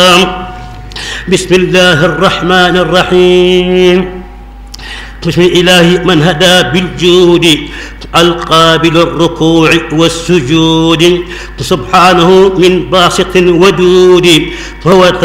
بسم الله الرحمن الرحيم. بسم الإله من هدى بالجود القابل الركوع والسجود، سبحانه من باسط ودود، فهو